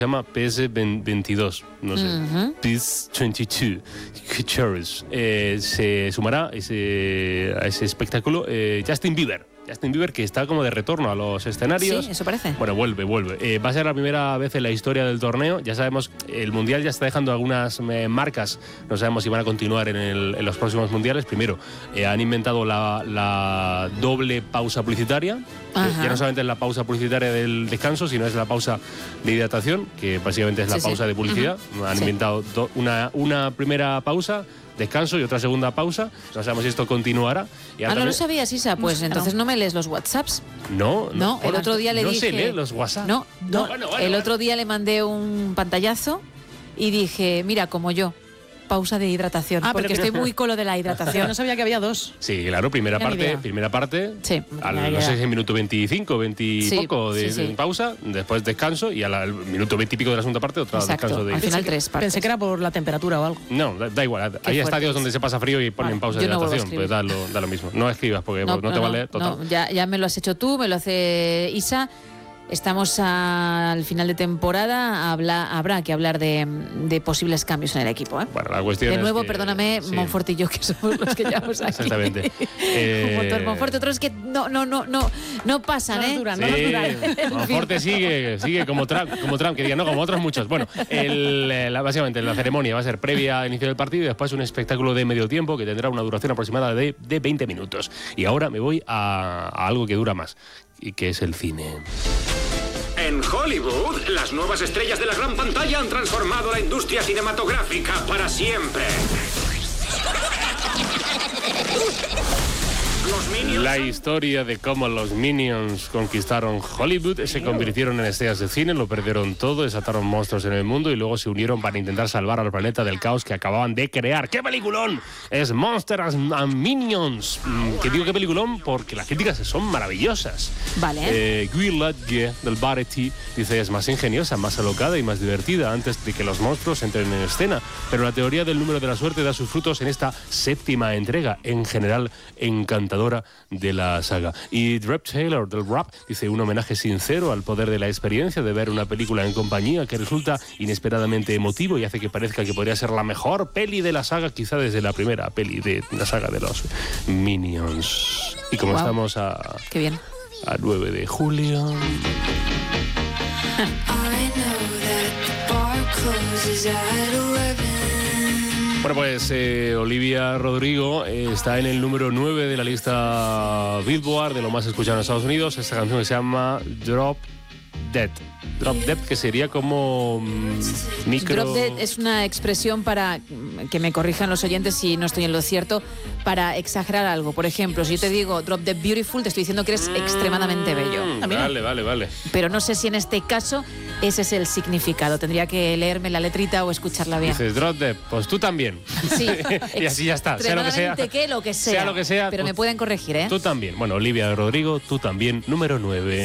Se llama PS22, no sé, PS22, se sumará a ese espectáculo Justin Bieber, que está como de retorno a los escenarios. Sí, eso parece. Bueno, vuelve. Va a ser la primera vez en la historia del torneo. Ya sabemos, el Mundial ya está dejando algunas marcas. No sabemos si van a continuar en los próximos Mundiales. Primero, han inventado la doble pausa publicitaria. Ya no solamente es la pausa publicitaria del descanso, sino es la pausa de hidratación, que básicamente es la pausa de publicidad. Han inventado una primera pausa, descanso, y otra segunda pausa. No sabemos si esto continuará. ¿No lo sabías, Isa? Pues entonces no me lees los WhatsApps. No, el otro día le dije... No se lee los WhatsApp. No. El otro día le mandé un pantallazo y dije, mira, como yo, pausa de hidratación, porque estoy muy con lo de la hidratación. No sabía que había dos. Sí, claro, primera parte, sí, no sé si minuto 25, 20 y poco de pausa, después descanso, y al minuto 20 y pico de la segunda parte otra descanso de... Al final 3 partes. Pensé que era por la temperatura o algo. No, da igual. Hay estadios donde se pasa frío y ponen pausa de hidratación, pues da lo mismo. No escribas porque no te vale total. No, ya me lo has hecho tú, me lo hace Isa. Estamos al final de temporada, habrá que hablar de posibles cambios en el equipo. Bueno, la cuestión de nuevo, es que, perdóname, Monfort y yo, que somos los que llevamos aquí. Exactamente. Como tú, Monfort, otros que no pasan, no duran. Monfort sigue como Trump, que diga, no, como otros muchos. Bueno, básicamente la ceremonia va a ser previa al inicio del partido y después un espectáculo de medio tiempo que tendrá una duración aproximada de 20 minutos. Y ahora me voy a algo que dura más, y que es el cine. En Hollywood, las nuevas estrellas de la gran pantalla han transformado la industria cinematográfica para siempre. La historia de cómo los Minions conquistaron Hollywood, se convirtieron en estrellas de cine, lo perdieron todo, desataron monstruos en el mundo y luego se unieron para intentar salvar al planeta del caos que acababan de crear. ¡Qué peliculón! Es Monsters and Minions. Que digo qué peliculón porque las críticas son maravillosas. Vale. Guy Ledge del Variety dice: es más ingeniosa, más alocada y más divertida antes de que los monstruos entren en escena. Pero la teoría del número de la suerte da sus frutos en esta séptima entrega, en general encantadora de la saga. Y Drep Taylor del Rap dice: un homenaje sincero al poder de la experiencia de ver una película en compañía que resulta inesperadamente emotivo y hace que parezca que podría ser la mejor peli de la saga, quizá desde la primera peli de la saga de los Minions. Y como estamos a 9 de julio... Bueno, pues Olivia Rodrigo está en el número 9 de la lista Billboard de lo más escuchado en Estados Unidos. Esta canción que se llama Drop Dead. Drop Dead, que sería como micro... Drop Dead es una expresión para, que me corrijan los oyentes si no estoy en lo cierto, para exagerar algo. Por ejemplo, si yo te digo Drop Dead Beautiful, te estoy diciendo que eres extremadamente bello. Vale. Pero no sé si en este caso ese es el significado. Tendría que leerme la letrita o escucharla bien. Dices Drop Dead, pues tú también. Sí. Y así ya está. Sea lo que sea. Lo que sea. Sea lo que sea. Pero me pueden corregir, ¿eh? Tú también. Bueno, Olivia Rodrigo, tú también, número 9.